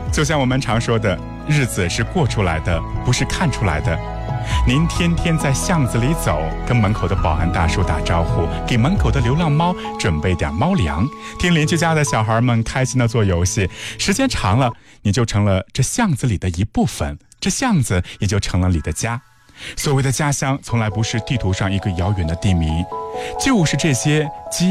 就像我们常说的，日子是过出来的，不是看出来的。您天天在巷子里走，跟门口的保安大叔打招呼，给门口的流浪猫准备点猫粮，听邻居家的小孩们开心的做游戏，时间长了，你就成了这巷子里的一部分，这巷子也就成了你的家。所谓的家乡，从来不是地图上一个遥远的地名，就是这些